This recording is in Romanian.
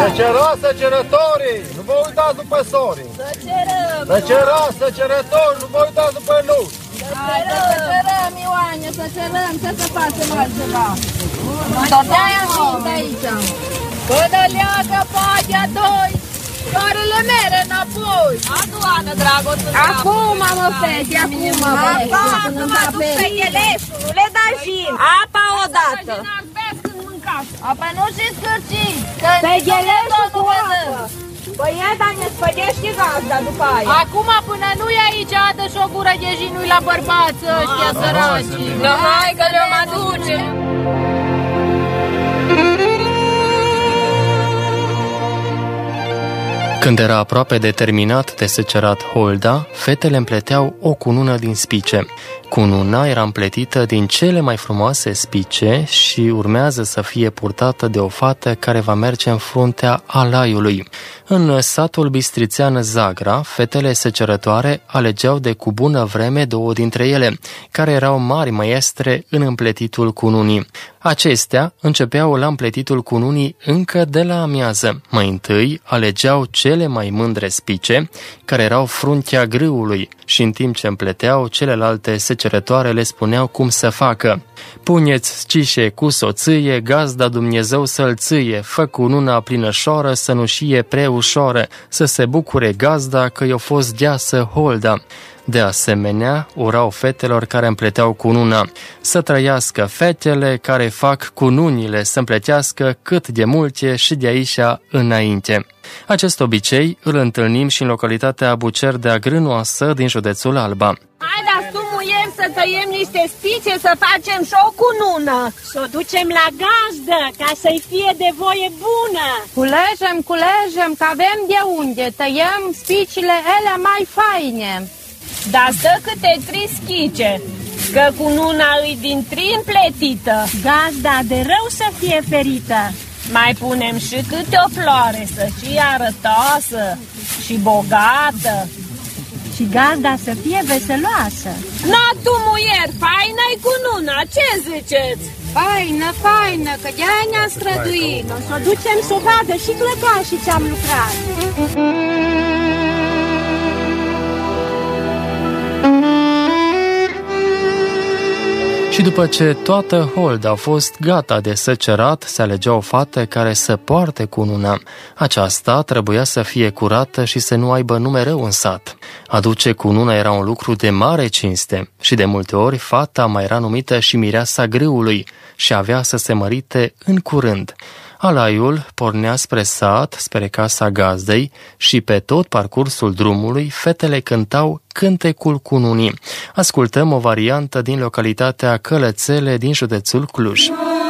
Săcerați, săcerătorii, nu vă uitați după sorii. Săcerați, săcerători, nu vă uitați după luci. Săcerăm, Ioane, săcerăm, ce să facem altceva? De-aia am venit aici. Până leagă pagea doi, soarele mere înapoi. Adu, Ana, dragoță. Acum, mă, fete, acum, mă, fete. Apa, tu specheleșul, nu le dai jin. Apa odată. Apa nu și scârci. Specheleșul cu apă. Păi e, dar ne spădește gazda după aia. Acum, până nu e aici, adă și o gură de jinui la bărbați ăștia săraci. Da, hai că le-om aduce. Când era aproape de terminat de secerat holda, fetele împleteau o cunună din spice. Cununa era împletită din cele mai frumoase spice și urmează să fie purtată de o fată care va merge în fruntea alaiului. În satul bistrițean Zagra, fetele secerătoare alegeau de cu bună vreme două dintre ele, care erau mari maestre în împletitul cununii. Acestea începeau la împletitul cununii încă de la amiază. Mai întâi alegeau cele mai mândre spice, care erau fruntea grâului, și în timp ce împleteau, celelalte secerătoare le spuneau cum să facă. Puneți scișe cu soție, gazda Dumnezeu să-l țâie, fă cununa plinășoară să nu șie preușoară, să se bucure gazda că i-o fost deasă holda. De asemenea, urau fetelor care împleteau cununa: să trăiască fetele care fac cununile, să împletească cât de multe și de aici înainte. Acest obicei îl întâlnim și în localitatea Bucerdea Grânoasă din județul Alba. Hai, dar sumuiem să tăiem niște spice, să facem și o cunună. Să o ducem la gazdă, ca să-i fie de voie bună. Culegem, că avem de unde. Tăiem spicile ele mai faine. Dar stă câte 3 schice, că cununa îi din 3 împletită. Gazda de rău să fie ferită. Mai punem și câte o floare, să fie arătoasă și bogată. Și gazda să fie veseloasă. Na, tu, muier, faină-i cununa, ce ziceți? Faină, că de-aia ne-am străduit. O să o ducem să o vadă și clăpașii ce-am lucrat. Și după ce toată holda a fost gata de secerat, se alegea o fată care să poarte cununa. Aceasta trebuia să fie curată și să nu aibă nume rău în sat. Aduce cununa era un lucru de mare cinste și de multe ori fata mai era numită și mireasa grâului și avea să se mărite în curând. Alaiul pornea spre sat, spre casa gazdei și pe tot parcursul drumului fetele cântau cântecul cununii. Ascultăm o variantă din localitatea Călățele din județul Cluj.